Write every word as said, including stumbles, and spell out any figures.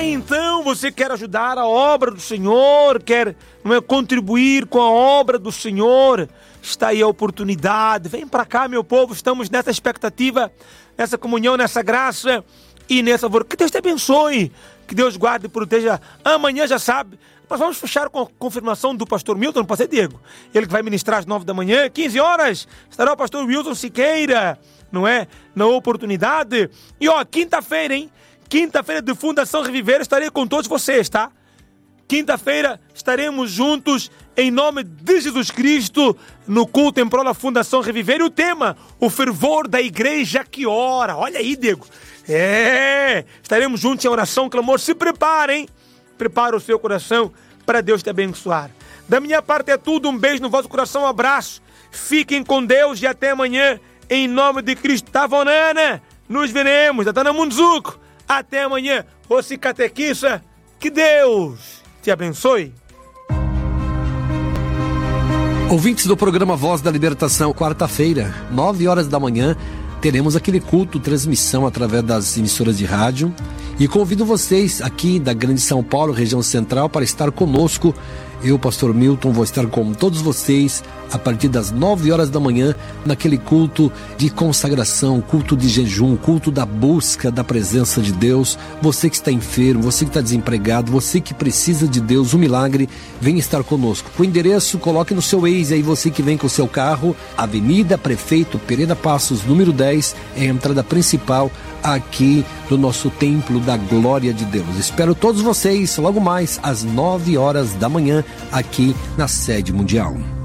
Então você quer ajudar a obra do Senhor, quer, não é, contribuir com a obra do Senhor, está aí a oportunidade. Vem para cá, meu povo, estamos nessa expectativa, nessa comunhão, nessa graça e nessa... Que Deus te abençoe, que Deus guarde e proteja. Amanhã, já sabe, nós vamos fechar com a confirmação do pastor Milton, pastor Diego. Ele que vai ministrar às nove da manhã, quinze horas, estará o pastor Wilson Siqueira, não é? Na oportunidade. E ó, quinta-feira, hein? Quinta-feira de Fundação Reviver, estarei com todos vocês, tá? Quinta-feira estaremos juntos em nome de Jesus Cristo no culto em prol da Fundação Reviver. E o tema, o fervor da igreja que ora. Olha aí, Diego. É, estaremos juntos em oração, clamor. Se preparem, prepara o seu coração para Deus te abençoar. Da minha parte é tudo, um beijo no vosso coração, um abraço. Fiquem com Deus e até amanhã, em nome de Cristo. Tavonana, nos veremos. Datana Munzuco. Até amanhã, você catequista, que Deus te abençoe. Ouvintes do programa Voz da Libertação, quarta-feira, nove horas da manhã, teremos aquele culto, transmissão através das emissoras de rádio. E convido vocês aqui da Grande São Paulo, região central, para estar conosco. Eu, pastor Milton, vou estar com todos vocês a partir das nove horas da manhã, naquele culto de consagração, culto de jejum, culto da busca da presença de Deus. Você que está enfermo, você que está desempregado, você que precisa de Deus, um milagre, vem estar conosco. O endereço, coloque no seu Waze aí, você que vem com o seu carro, Avenida Prefeito Pereira Passos, número dez, é a entrada principal aqui do nosso Templo da Glória de Deus. Espero todos vocês logo mais às nove horas da manhã aqui na sede mundial.